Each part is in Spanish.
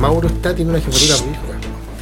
Mauro tiene una jefatura muy hijo.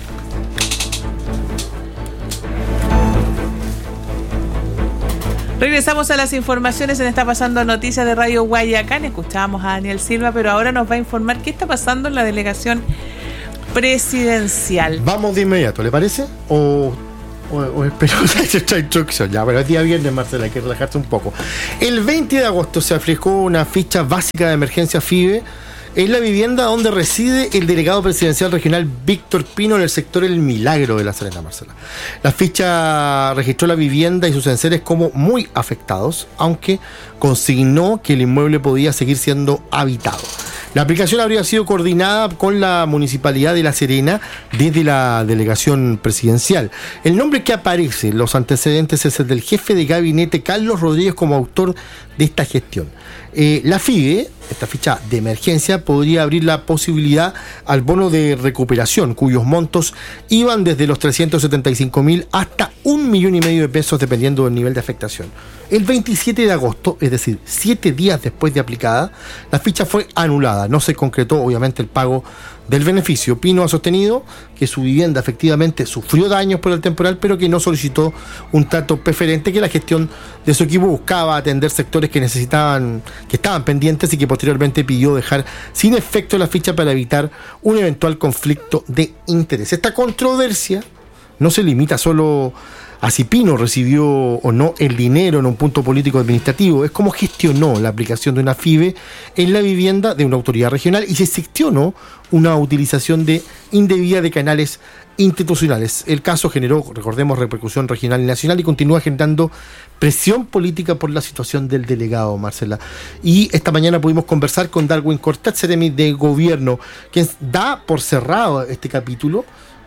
Regresamos a las informaciones en Está Pasando Noticias de Radio Guayacán. Escuchábamos a Daniel Silva, pero ahora nos va a informar qué está pasando en la delegación presidencial. Vamos de inmediato, ¿le parece? O esperamos esta instrucción. Ya, pero es día viernes, Marcela, hay que relajarse un poco. El 20 de agosto se aplicó una ficha básica de emergencia FIBE en la vivienda donde reside el delegado presidencial regional Víctor Pino en el sector El Milagro de La Serena, Marcela. La ficha registró la vivienda y sus enseres como muy afectados, aunque consignó que el inmueble podía seguir siendo habitado. La aplicación habría sido coordinada con la Municipalidad de La Serena desde la delegación presidencial. El nombre que aparece en los antecedentes es el del jefe de gabinete Carlos Rodríguez como autor de esta gestión. La FIBE, esta ficha de emergencia, podría abrir la posibilidad al bono de recuperación, cuyos montos iban desde los 375.000 hasta 1,5 millones de pesos, dependiendo del nivel de afectación. El 27 de agosto, es decir, 7 días después de aplicada, la ficha fue anulada. No se concretó, obviamente, el pago del beneficio. Pino ha sostenido que su vivienda efectivamente sufrió daños por el temporal, pero que no solicitó un trato preferente, que la gestión de su equipo buscaba atender sectores que estaban pendientes y que posteriormente pidió dejar sin efecto la ficha para evitar un eventual conflicto de interés. Esta controversia no se limita solo a si Pino recibió o no el dinero en un punto político administrativo, es cómo gestionó la aplicación de una FIBE en la vivienda de una autoridad regional y si existió o no una utilización indebida de canales institucionales. El caso generó, recordemos, repercusión regional y nacional y continúa generando presión política por la situación del delegado, Marcela. Y esta mañana pudimos conversar con Darwin Cortés, seremi de gobierno, quien da por cerrado este capítulo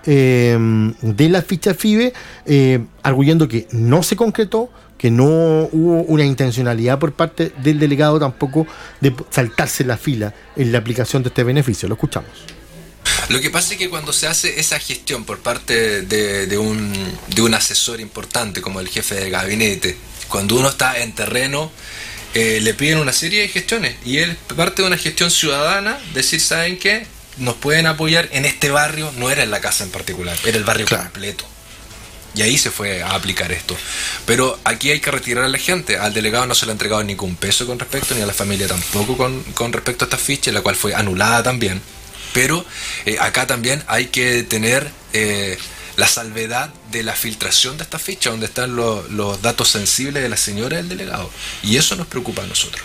de la ficha FIBE, arguyendo que no se concretó, que no hubo una intencionalidad por parte del delegado tampoco de saltarse la fila en la aplicación de este beneficio. Lo escuchamos. Lo que pasa es que cuando se hace esa gestión por parte de un asesor importante como el jefe de gabinete, cuando uno está en terreno, le piden una serie de gestiones y él parte de una gestión ciudadana, decir, ¿saben qué? Nos pueden apoyar en este barrio, no era en la casa en particular, era el barrio completo. Y ahí se fue a aplicar esto. Pero aquí hay que retirar a la gente. Al delegado no se le ha entregado ningún peso con respecto, ni a la familia tampoco con respecto a esta ficha, la cual fue anulada también. Pero acá también hay que tener la salvedad de la filtración de esta ficha, donde están los datos sensibles de la señora del delegado. Y eso nos preocupa a nosotros.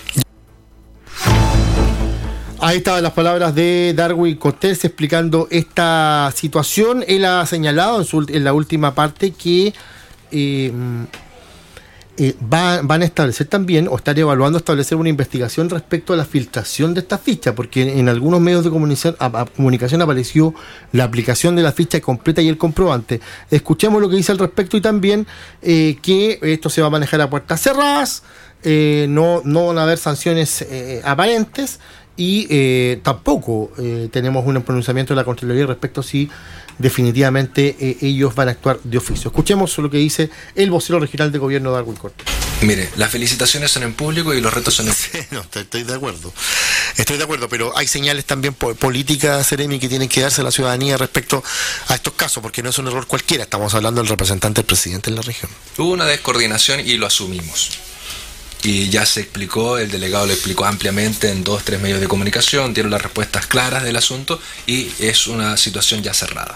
Ahí estaban las palabras de Darwin Cortés explicando esta situación. Él ha señalado en la última parte que van a establecer también, o están evaluando establecer una investigación respecto a la filtración de esta ficha, porque en algunos medios de comunicación apareció la aplicación de la ficha completa y el comprobante. Escuchemos lo que dice al respecto y también que esto se va a manejar a puertas cerradas, no van a haber sanciones aparentes. Y tampoco tenemos un pronunciamiento de la Contraloría respecto a si definitivamente ellos van a actuar de oficio. Escuchemos lo que dice el vocero regional de gobierno, Darwin Cortés. Mire, las felicitaciones son en público y los retos son en público. No, estoy de acuerdo. Estoy de acuerdo, pero hay señales también políticas, seremi, que tienen que darse a la ciudadanía respecto a estos casos, porque no es un error cualquiera. Estamos hablando del representante del presidente en la región. Hubo una descoordinación y lo asumimos. Y ya se explicó, el delegado lo explicó ampliamente en 2-3 medios de comunicación, dieron las respuestas claras del asunto y es una situación ya cerrada.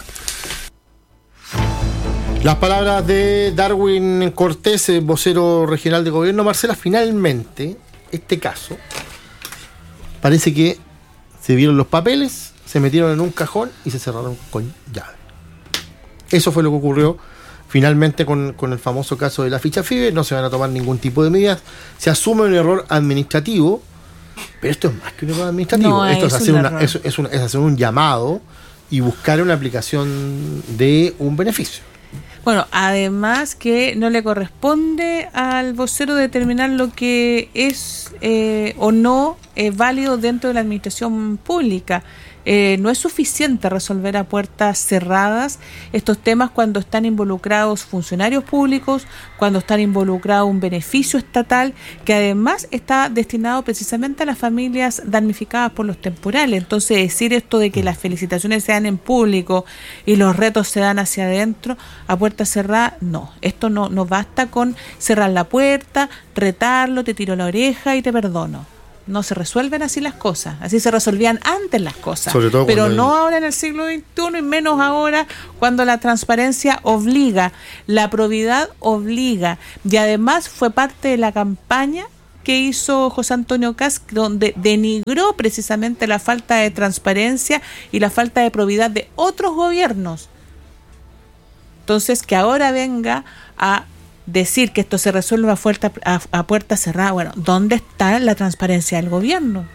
Las palabras de Darwin Cortés, vocero regional de gobierno. Marcela, finalmente, este caso, parece que se vieron los papeles, se metieron en un cajón y se cerraron con llave. Eso fue lo que ocurrió finalmente con el famoso caso de la ficha FIBE. No se van a tomar ningún tipo de medidas. Se asume un error administrativo, pero esto es más que un error administrativo. No, esto es hacer un llamado y buscar una aplicación de un beneficio. Bueno, además que no le corresponde al vocero determinar lo que es o no válido dentro de la administración pública. No es suficiente resolver a puertas cerradas estos temas cuando están involucrados funcionarios públicos, cuando están involucrados un beneficio estatal que además está destinado precisamente a las familias damnificadas por los temporales. Entonces, decir esto de que las felicitaciones se dan en público y los retos se dan hacia adentro a puertas cerradas, no. Esto no basta con cerrar la puerta, retarlo, te tiro la oreja y te perdono. No se resuelven así las cosas, así se resolvían antes las cosas, pero no ahora en el siglo XXI y menos ahora cuando la transparencia obliga, la probidad obliga, y además fue parte de la campaña que hizo José Antonio Kast, donde denigró precisamente la falta de transparencia y la falta de probidad de otros gobiernos. Entonces, que ahora venga a decir que esto se resuelve a puerta cerrada, bueno, ¿dónde está la transparencia del gobierno?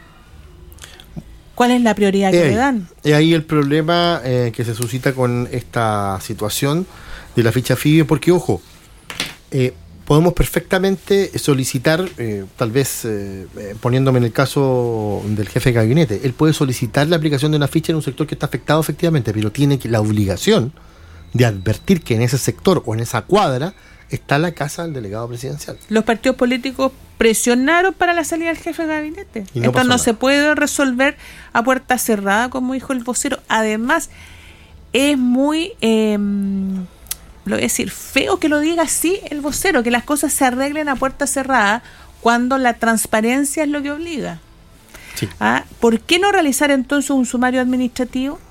¿Cuál es la prioridad que le dan? Y ahí el problema que se suscita con esta situación de la ficha FIBE, porque ojo, podemos perfectamente solicitar, tal vez poniéndome en el caso del jefe de gabinete, él puede solicitar la aplicación de una ficha en un sector que está afectado efectivamente, pero tiene la obligación de advertir que en ese sector o en esa cuadra está la casa del delegado presidencial. Los partidos políticos presionaron para la salida del jefe de gabinete. Esto no se puede resolver a puerta cerrada, como dijo el vocero. Además, es muy, lo voy a decir, feo que lo diga así el vocero, que las cosas se arreglen a puerta cerrada cuando la transparencia es lo que obliga. Sí. ¿Por qué no realizar entonces un sumario administrativo?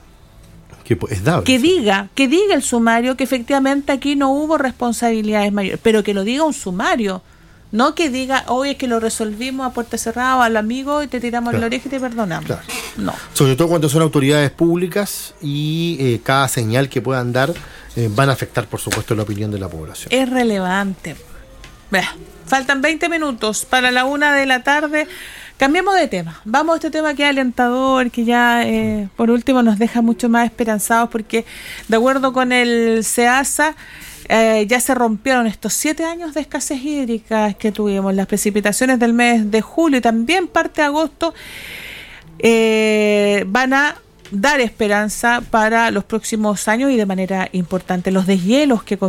Que diga el sumario que efectivamente aquí no hubo responsabilidades mayores, pero que lo diga un sumario, no que diga, hoy es que lo resolvimos a puerta cerrada al amigo y te tiramos la oreja y te perdonamos. Claro. No. Sobre todo cuando son autoridades públicas y cada señal que puedan dar van a afectar, por supuesto, la opinión de la población. Es relevante. Faltan 20 minutos para la 1:00 p.m. Cambiemos de tema. Vamos a este tema que es alentador, que ya por último nos deja mucho más esperanzados, porque de acuerdo con el SEASA ya se rompieron estos 7 años de escasez hídrica que tuvimos. Las precipitaciones del mes de julio y también parte de agosto van a dar esperanza para los próximos años y de manera importante. Los deshielos que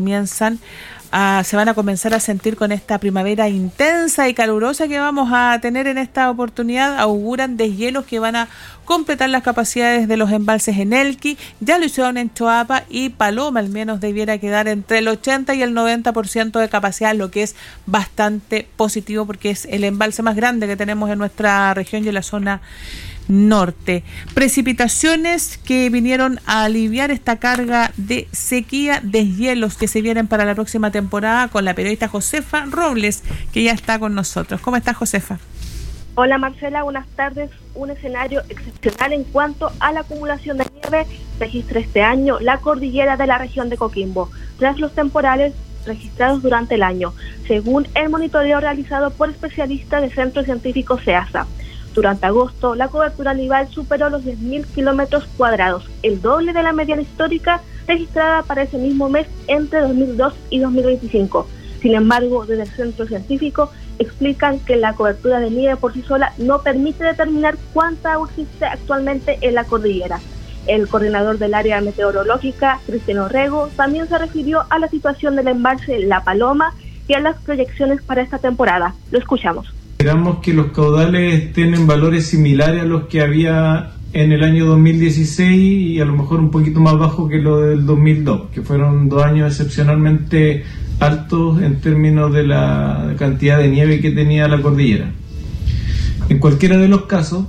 se van a comenzar a sentir con esta primavera intensa y calurosa que vamos a tener en esta oportunidad, auguran deshielos que van a completar las capacidades de los embalses en Elqui. Ya lo hicieron en Choapa y Paloma, al menos debiera quedar entre el 80 y el 90% de capacidad, lo que es bastante positivo porque es el embalse más grande que tenemos en nuestra región y en la zona norte. Precipitaciones que vinieron a aliviar esta carga de sequía, deshielos que se vienen para la próxima temporada, con la periodista Josefa Robles, que ya está con nosotros. ¿Cómo estás, Josefa? Hola, Marcela, buenas tardes. Un escenario excepcional en cuanto a la acumulación de nieve registra este año la cordillera de la región de Coquimbo, tras los temporales registrados durante el año, según el monitoreo realizado por especialistas del Centro Científico SEASA. Durante agosto, la cobertura nival superó los 10.000 kilómetros cuadrados, el doble de la mediana histórica registrada para ese mismo mes entre 2002 y 2025. Sin embargo, desde el Centro Científico explican que la cobertura de nieve por sí sola no permite determinar cuánta agua existe actualmente en la cordillera. El coordinador del área meteorológica, Cristiano Rego, también se refirió a la situación del embalse La Paloma y a las proyecciones para esta temporada. Lo escuchamos. Esperamos que los caudales tienen valores similares a los que había en el año 2016 y a lo mejor un poquito más bajo que lo del 2002, que fueron 2 años excepcionalmente altos en términos de la cantidad de nieve que tenía la cordillera. En cualquiera de los casos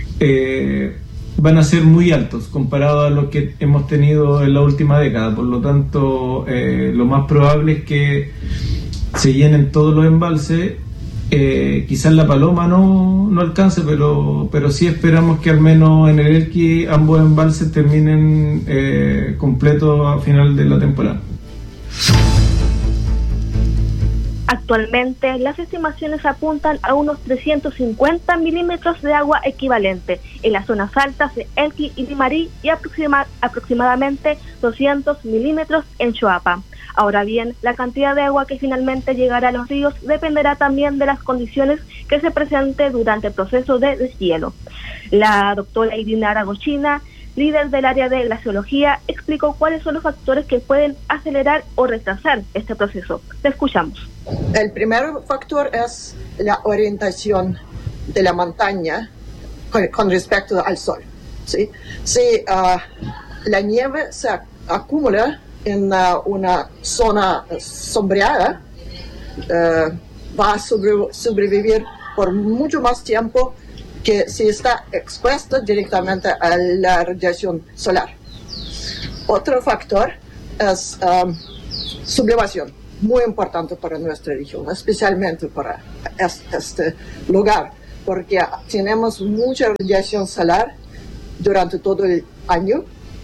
van a ser muy altos comparados a lo que hemos tenido en la última década, por lo tanto lo más probable es que se llenen todos los embalses. Quizás La Paloma no alcance, pero sí esperamos que al menos en el Elqui ambos embalses terminen completos a final de la temporada. Actualmente, las estimaciones apuntan a unos 350 milímetros de agua equivalente en las zonas altas de Elqui y Limarí y aproximadamente 200 milímetros en Choapa. Ahora bien, la cantidad de agua que finalmente llegará a los ríos dependerá también de las condiciones que se presenten durante el proceso de deshielo. La doctora Irina Aragochina, líder del área de glaciología, explicó cuáles son los factores que pueden acelerar o retrasar este proceso. Te escuchamos. El primer factor es la orientación de la montaña con respecto al sol. ¿Sí? Si la nieve se acumula en una zona sombreada, va a sobrevivir por mucho más tiempo que si está expuesto directamente a la radiación solar. Otro factor es sublevación, muy importante para nuestra región, especialmente para este lugar, porque tenemos mucha radiación solar durante todo el año.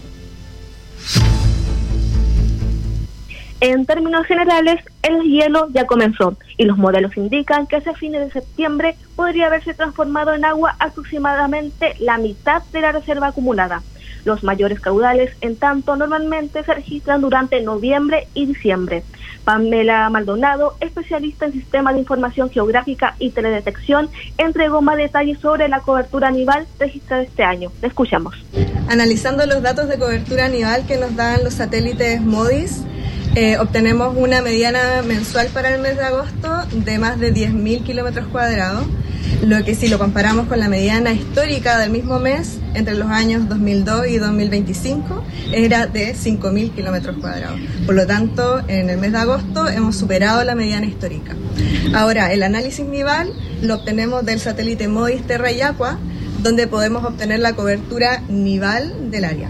En términos generales, el hielo ya comenzó y los modelos indican que hacia fines de septiembre podría haberse transformado en agua aproximadamente la mitad de la reserva acumulada. Los mayores caudales, en tanto, normalmente se registran durante noviembre y diciembre. Pamela Maldonado, especialista en sistemas de información geográfica y teledetección, entregó más detalles sobre la cobertura nival registrada este año. La escuchamos. Analizando los datos de cobertura nival que nos dan los satélites MODIS, obtenemos una mediana mensual para el mes de agosto de más de 10.000 kilómetros cuadrados, lo que si lo comparamos con la mediana histórica del mismo mes, entre los años 2002 y 2025, era de 5.000 kilómetros cuadrados. Por lo tanto, en el mes de agosto hemos superado la mediana histórica. Ahora, el análisis nival lo obtenemos del satélite MODIS Terra y Aqua, donde podemos obtener la cobertura nival del área.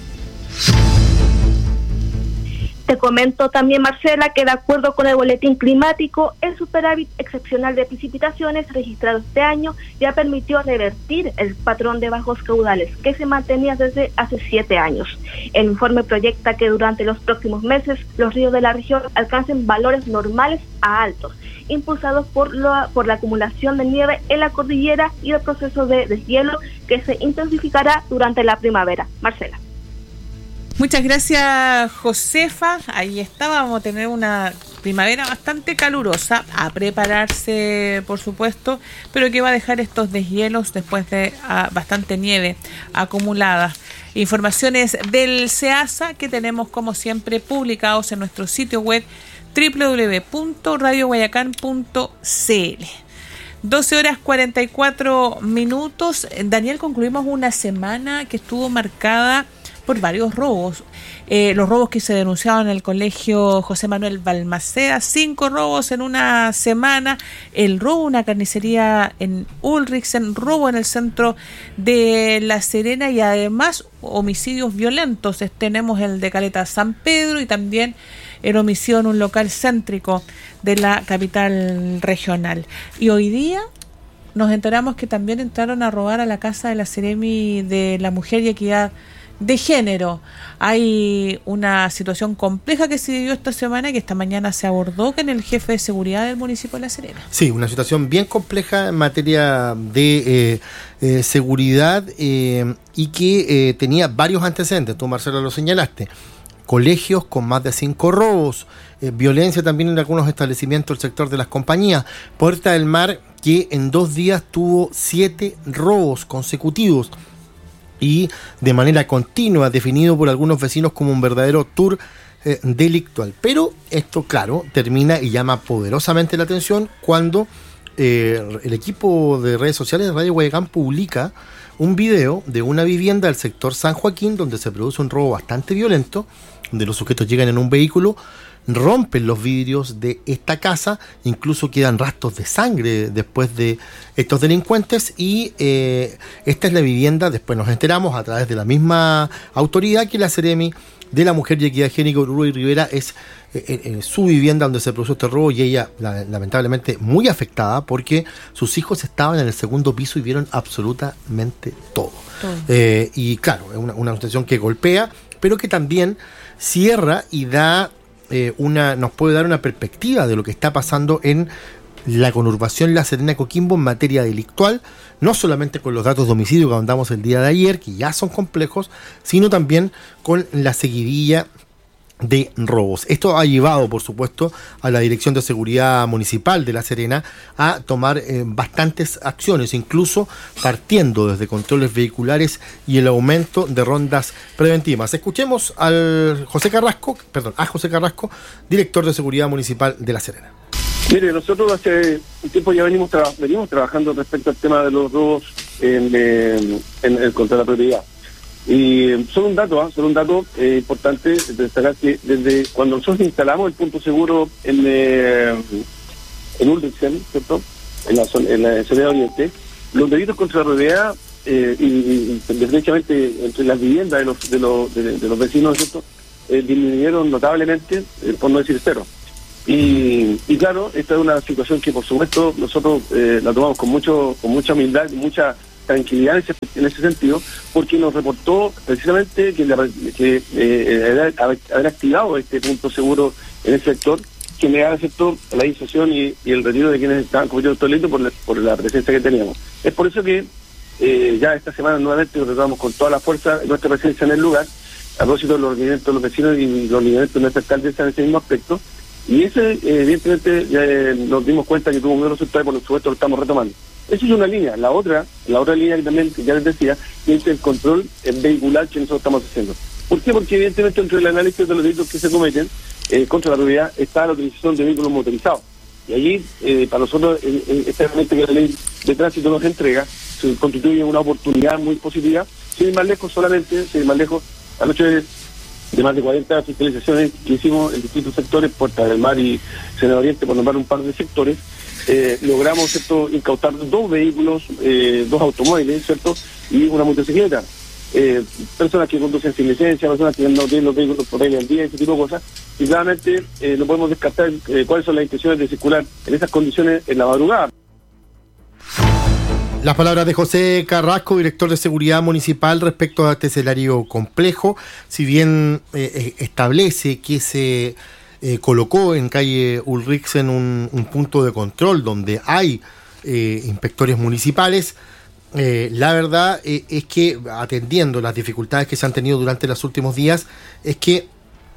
Te comento también, Marcela, que de acuerdo con el boletín climático, el superávit excepcional de precipitaciones registrado este año ya permitió revertir el patrón de bajos caudales que se mantenía desde hace 7 años. El informe proyecta que durante los próximos meses los ríos de la región alcancen valores normales a altos, impulsados por la acumulación de nieve en la cordillera y el proceso de deshielo que se intensificará durante la primavera. Marcela. Muchas gracias, Josefa. Ahí está, vamos a tener una primavera bastante calurosa, a prepararse, por supuesto, pero que va a dejar estos deshielos después de bastante nieve acumulada. Informaciones del SEASA que tenemos, como siempre, publicados en nuestro sitio web www.radioguayacán.cl. 12:44. Daniel, concluimos una semana que estuvo marcada por varios robos. Los robos que se denunciaban en el colegio José Manuel Balmaceda, 5 robos en una semana, el robo a una carnicería en Ulrichsen, robo en el centro de La Serena y además homicidios violentos. Tenemos el de Caleta San Pedro y también el homicidio en un local céntrico de la capital regional. Y hoy día nos enteramos que también entraron a robar a la casa de la Seremi de la Mujer y Equidad de Género. Hay una situación compleja que se vivió esta semana y que esta mañana se abordó con el jefe de seguridad del municipio de La Serena. Sí, una situación bien compleja en materia de seguridad y que tenía varios antecedentes. Tú, Marcelo, lo señalaste. Colegios con más de 5 robos, violencia también en algunos establecimientos del sector de las compañías. Puerta del Mar, que en 2 días tuvo 7 robos consecutivos y de manera continua, definido por algunos vecinos como un verdadero tour delictual. Pero esto, claro, termina y llama poderosamente la atención cuando el equipo de redes sociales de Radio Guayacán publica un video de una vivienda del sector San Joaquín donde se produce un robo bastante violento, donde los sujetos llegan en un vehículo, rompen los vidrios de esta casa, incluso quedan rastros de sangre después de estos delincuentes y esta es la vivienda, después nos enteramos a través de la misma autoridad que la Seremi de la Mujer y Equidad de Género, Ruy Rivera, es su vivienda donde se produjo este robo y ella lamentablemente muy afectada porque sus hijos estaban en el segundo piso y vieron absolutamente todo. Y claro, es una situación que golpea, pero que también cierra y da nos puede dar una perspectiva de lo que está pasando en la conurbación La Serena-Coquimbo en materia delictual, no solamente con los datos de homicidio que andamos el día de ayer, que ya son complejos, sino también con la seguidilla de robos. Esto ha llevado, por supuesto, a la Dirección de Seguridad Municipal de La Serena a tomar bastantes acciones, incluso partiendo desde controles vehiculares y el aumento de rondas preventivas. Escuchemos a José Carrasco, director de Seguridad Municipal de La Serena. Mire, nosotros hace un tiempo ya venimos trabajando respecto al tema de los robos contra la propiedad. Y solo un dato importante destacar que desde cuando nosotros instalamos el punto seguro en Ulrichsen, ¿cierto? En la Soledad Oriente, los delitos contra la propiedad y derechamente entre las viviendas de los vecinos, ¿cierto? Disminuyeron notablemente, por no decir cero. Y claro, esta es una situación que por supuesto nosotros la tomamos con mucha humildad y mucha tranquilidad en ese sentido, porque nos reportó precisamente que haber activado este punto seguro en el sector generaba, ¿cierto?, la disuasión y el retiro de quienes estaban cometiendo estos delitos por la presencia que teníamos. Es por eso que ya esta semana nuevamente nos tratamos con toda la fuerza de nuestra presencia en el lugar, a propósito de los requerimientos de los vecinos y los lineamientos de nuestra alcaldesa en ese mismo aspecto. Y ese, evidentemente, nos dimos cuenta que tuvo un buen resultado y por supuesto lo estamos retomando. Esa es una línea. La otra línea que también ya les decía, es el control vehicular que nosotros estamos haciendo. ¿Por qué? Porque evidentemente entre el análisis de los delitos que se cometen contra la propiedad está la utilización de vehículos motorizados. Y allí, para nosotros, esta herramienta que la ley de tránsito nos entrega, se constituye una oportunidad muy positiva. Sin ir más lejos, anoche de más de 40 fiscalizaciones que hicimos en distintos sectores, Puerta del Mar y Senado Oriente, por nombrar un par de sectores, logramos, ¿cierto?, incautar 2 vehículos, 2 automóviles, ¿cierto?, y una motocicleta. Personas que conducen sin licencia, personas que no tienen los vehículos por ahí al día, ese tipo de cosas, y claramente no podemos descartar cuáles son las intenciones de circular en esas condiciones en la madrugada. Las palabras de José Carrasco, director de Seguridad Municipal, respecto a este escenario complejo. Si bien establece que se colocó en calle Ulrichsen un punto de control donde hay inspectores municipales, la verdad es que, atendiendo las dificultades que se han tenido durante los últimos días, es que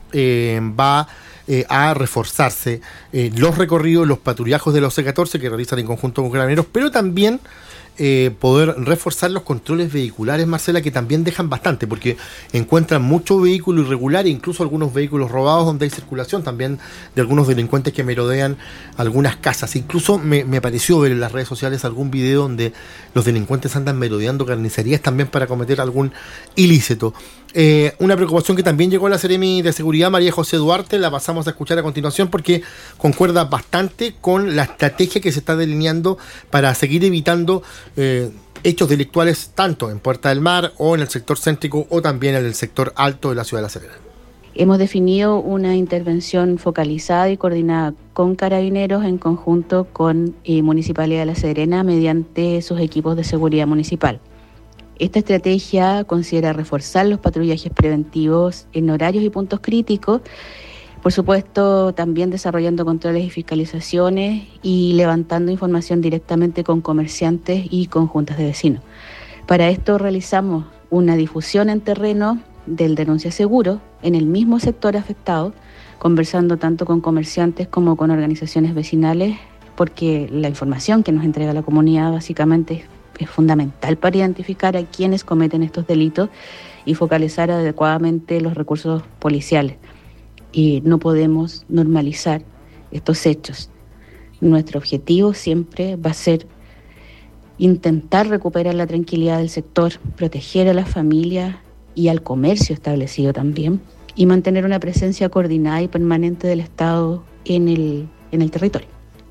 va a reforzarse los recorridos, los patrullajos de los C14 que realizan en conjunto con Carabineros, pero también poder reforzar los controles vehiculares, Marcela, que también dejan bastante, porque encuentran mucho vehículo irregular e incluso algunos vehículos robados donde hay circulación también de algunos delincuentes que merodean algunas casas. Incluso me pareció ver en las redes sociales algún video donde los delincuentes andan merodeando carnicerías también para cometer algún ilícito. Una preocupación que también llegó a la Seremi de Seguridad, María José Duarte, la pasamos a escuchar a continuación porque concuerda bastante con la estrategia que se está delineando para seguir evitando hechos delictuales tanto en Puerta del Mar o en el sector céntrico o también en el sector alto de la ciudad de La Serena. Hemos definido una intervención focalizada y coordinada con Carabineros en conjunto con Municipalidad de La Serena mediante sus equipos de seguridad municipal. Esta estrategia considera reforzar los patrullajes preventivos en horarios y puntos críticos, por supuesto también desarrollando controles y fiscalizaciones y levantando información directamente con comerciantes y con juntas de vecinos. Para esto realizamos una difusión en terreno del denuncia seguro en el mismo sector afectado, conversando tanto con comerciantes como con organizaciones vecinales, porque la información que nos entrega la comunidad básicamente es fundamental para identificar a quienes cometen estos delitos y focalizar adecuadamente los recursos policiales. Y no podemos normalizar estos hechos. Nuestro objetivo siempre va a ser intentar recuperar la tranquilidad del sector, proteger a las familias y al comercio establecido también, y mantener una presencia coordinada y permanente del Estado en el territorio.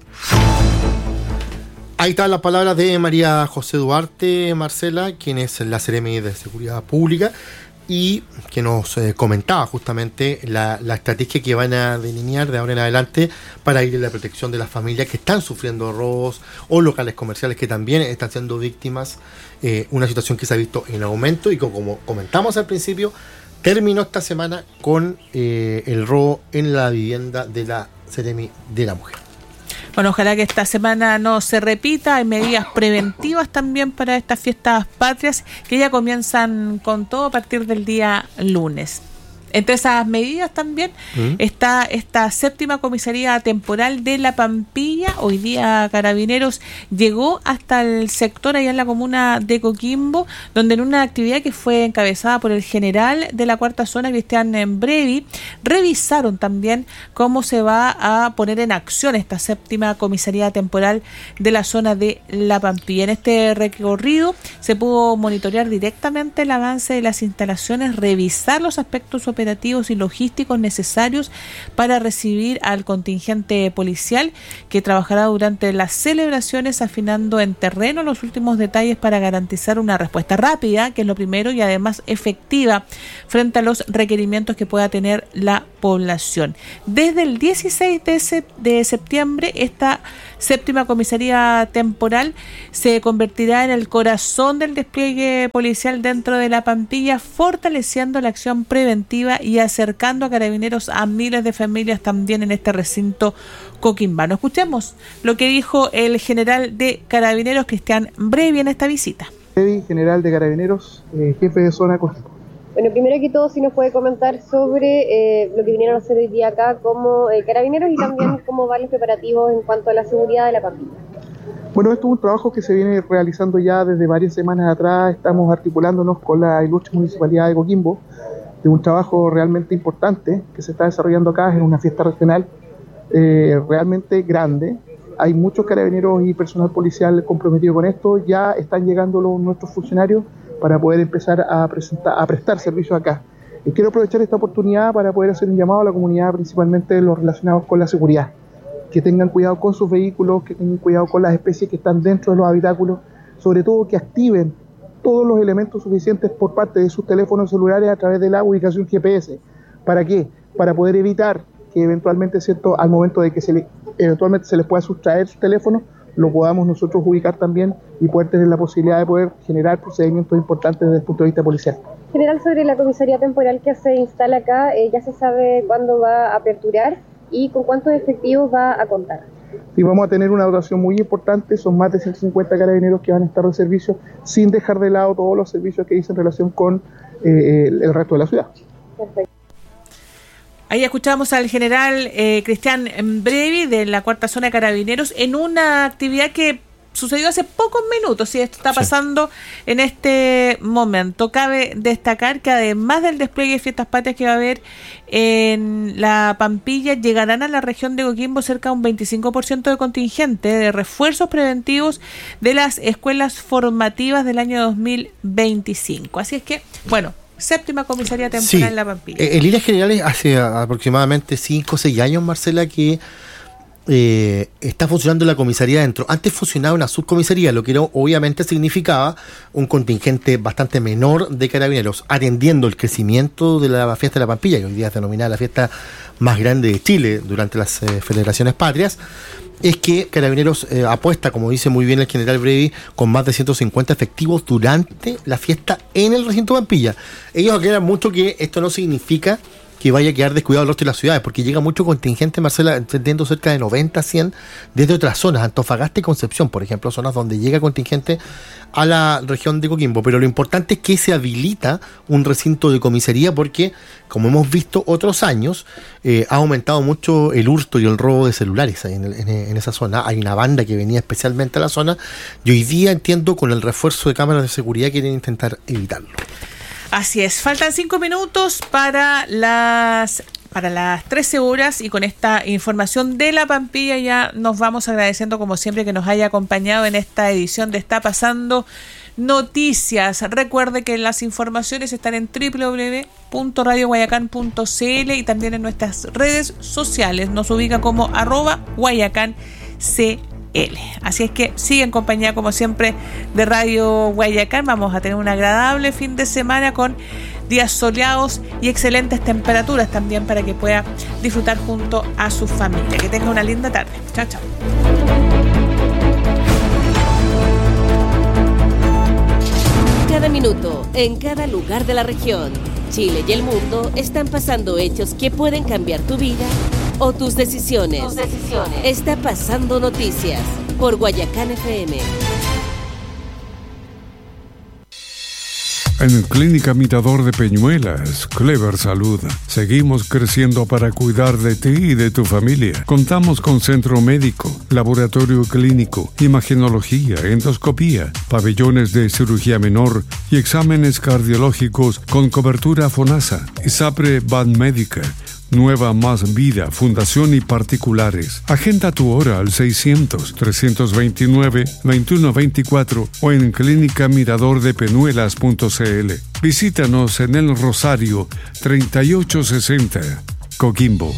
Ahí están las palabras de María José Duarte, Marcela, quien es la Seremi de Seguridad Pública y que nos comentaba justamente la estrategia que van a delinear de ahora en adelante para ir en la protección de las familias que están sufriendo robos o locales comerciales que también están siendo víctimas, una situación que se ha visto en aumento y que, como comentamos al principio, terminó esta semana con el robo en la vivienda de la Seremi de la Mujer. Bueno, ojalá que esta semana no se repita. Hay medidas preventivas también para estas fiestas patrias que ya comienzan con todo a partir del día lunes. Entre esas medidas también está esta 7ª comisaría temporal de La Pampilla. Hoy día Carabineros llegó hasta el sector allá en la comuna de Coquimbo, donde en una actividad que fue encabezada por el general de la 4ª zona, Cristian Brevi, revisaron también cómo se va a poner en acción esta 7ª comisaría temporal de la zona de La Pampilla. En este recorrido se pudo monitorear directamente el avance de las instalaciones, revisar los aspectos operativos y logísticos necesarios para recibir al contingente policial que trabajará durante las celebraciones, afinando en terreno los últimos detalles para garantizar una respuesta rápida, que es lo primero, y además efectiva frente a los requerimientos que pueda tener la población. Desde el 16 de septiembre, esta 7ª comisaría temporal se convertirá en el corazón del despliegue policial dentro de La Pampilla, fortaleciendo la acción preventiva y acercando a Carabineros a miles de familias también en este recinto coquimbano. Escuchemos lo que dijo el general de Carabineros, Cristian Brevi, en esta visita. Brevi, general de Carabineros, jefe de zona Coquimbo. Bueno, primero que todo, si nos puede comentar sobre lo que vinieron a hacer hoy día acá como Carabineros y también cómo van los preparativos en cuanto a la seguridad de La Pampilla. Bueno, esto es un trabajo que se viene realizando ya desde varias semanas atrás. Estamos articulándonos con la ilustre Municipalidad de Coquimbo de un trabajo realmente importante que se está desarrollando acá en una fiesta regional realmente grande. Hay muchos carabineros y personal policial comprometido con esto. Ya están llegando nuestros funcionarios para poder empezar a prestar servicios acá. Quiero aprovechar esta oportunidad para poder hacer un llamado a la comunidad, principalmente los relacionados con la seguridad, que tengan cuidado con sus vehículos, que tengan cuidado con las especies que están dentro de los habitáculos, sobre todo que activen todos los elementos suficientes por parte de sus teléfonos celulares a través de la ubicación GPS. ¿Para qué? Para poder evitar que eventualmente, ¿cierto?, al momento de que eventualmente se les pueda sustraer su teléfono, lo podamos nosotros ubicar también y poder tener la posibilidad de poder generar procedimientos importantes desde el punto de vista policial. General, sobre la comisaría temporal que se instala acá, ya se sabe cuándo va a aperturar y con cuántos efectivos va a contar. Y vamos a tener una dotación muy importante, son más de 150 carabineros que van a estar de servicio, sin dejar de lado todos los servicios que dicen relación con el resto de la ciudad. Perfecto. Ahí escuchamos al general Cristian Brevi de la 4ª zona de Carabineros en una actividad que sucedió hace pocos minutos y esto está pasando en este momento. Cabe destacar que además del despliegue de fiestas patrias que va a haber en La Pampilla, llegarán a la región de Coquimbo cerca de un 25% de contingente de refuerzos preventivos de las escuelas formativas del año 2025. Así es que, bueno, 7ª comisaría temporal en La Pampilla. En líneas generales, hace aproximadamente 5 o 6 años, Marcela, que está funcionando la comisaría dentro. Antes funcionaba una subcomisaría, lo que obviamente significaba un contingente bastante menor de carabineros, atendiendo el crecimiento de la fiesta de La Pampilla, que hoy día es denominada la fiesta más grande de Chile durante las celebraciones patrias. Es que Carabineros apuesta, como dice muy bien el general Brevi, con más de 150 efectivos durante la fiesta en el recinto Pampilla. Ellos aclaran mucho que esto no significa que vaya a quedar descuidado el resto de las ciudades, porque llega mucho contingente, Marcela, entendiendo cerca de 90 a 100 desde otras zonas, Antofagasta y Concepción, por ejemplo, zonas donde llega contingente a la región de Coquimbo. Pero lo importante es que se habilita un recinto de comisaría porque, como hemos visto otros años, ha aumentado mucho el hurto y el robo de celulares ahí en esa zona. Hay una banda que venía especialmente a la zona y hoy día, entiendo, con el refuerzo de cámaras de seguridad quieren intentar evitarlo. Así es, faltan 5 minutos para las 13 horas y con esta información de La Pampilla ya nos vamos agradeciendo como siempre que nos haya acompañado en esta edición de Está Pasando Noticias. Recuerde que las informaciones están en www.radioguayacán.cl y también en nuestras redes sociales. Nos ubica como @guayacáncl. Así es que sigue en compañía como siempre de Radio Guayacán. Vamos a tener un agradable fin de semana con días soleados y excelentes temperaturas también para que pueda disfrutar junto a su familia. Que tenga una linda tarde. Chao, chao. Cada minuto, en cada lugar de la región. Chile y el mundo están pasando hechos que pueden cambiar tu vida o tus decisiones. Está pasando noticias por Guayacán FM. En Clínica Mirador de Peñuelas, Clever Salud, seguimos creciendo para cuidar de ti y de tu familia. Contamos con centro médico, laboratorio clínico, imagenología, endoscopía, pabellones de cirugía menor y exámenes cardiológicos con cobertura FONASA, ISAPRE Banmédica, Nueva Más Vida, Fundación y particulares. Agenda tu hora al 600-329-2124 o en clínicamiradordepenuelas.cl. Visítanos en El Rosario 3860, Coquimbo.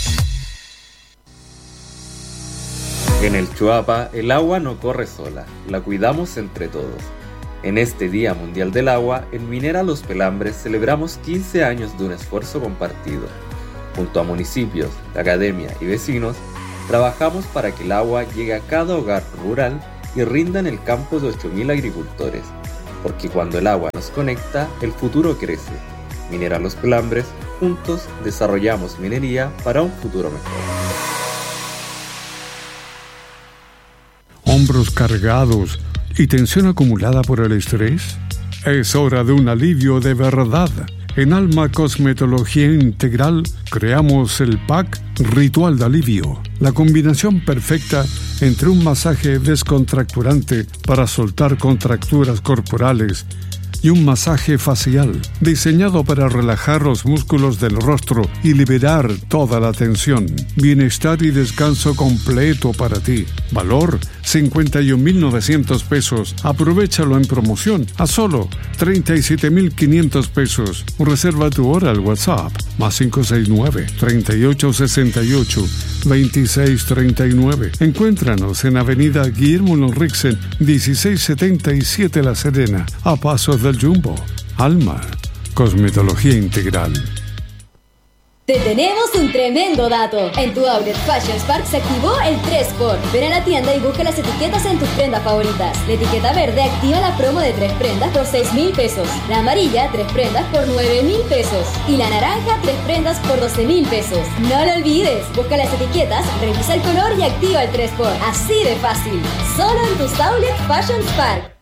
En el Chuapa, el agua no corre sola, la cuidamos entre todos. En este Día Mundial del Agua, en Minera Los Pelambres celebramos 15 años de un esfuerzo compartido. Junto a municipios, academia y vecinos, trabajamos para que el agua llegue a cada hogar rural y rinda en el campo de 8.000 agricultores. Porque cuando el agua nos conecta, el futuro crece. Minera Los Pelambres, juntos desarrollamos minería para un futuro mejor. ¿Hombros cargados y tensión acumulada por el estrés? Es hora de un alivio de verdad. En Alma Cosmetología Integral creamos el pack Ritual de Alivio, la combinación perfecta entre un masaje descontracturante para soltar contracturas corporales y un masaje facial diseñado para relajar los músculos del rostro y liberar toda la tensión. Bienestar y descanso completo para ti. Valor 51.900 pesos. Aprovéchalo en promoción a solo 37.500 pesos. Reserva tu hora al WhatsApp más 569-3868-2639. Encuéntranos en Avenida Guillermo Lorrixen 1677 La Serena, a pasos del Jumbo. Alma Cosmetología Integral. Te tenemos un tremendo dato. En tu Outlet Fashion Spark se activó el 3x. Ven a la tienda y busca las etiquetas en tus prendas favoritas. La etiqueta verde activa la promo de 3 prendas por 6.000 pesos. La amarilla, 3 prendas por 9.000 pesos. Y la naranja, 3 prendas por 12.000 pesos. No lo olvides. Busca las etiquetas, revisa el color y activa el 3x. Así de fácil. Solo en tus Outlet Fashion Spark.